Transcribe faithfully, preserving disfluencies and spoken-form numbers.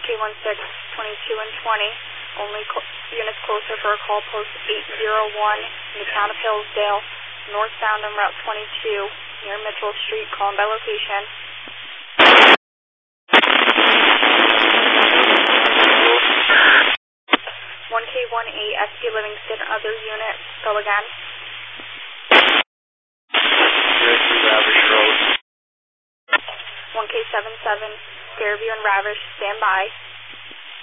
K one six, twenty-two and twenty. Only cl units closer for a call post eight zero one in the town of Hillsdale, northbound on Route twenty-two, near Mitchell Street. Calling by location. one K one eight, S P Livingston, other unit. Go again. Ravish Road. one K seven seven, Fairview and Ravish, stand by.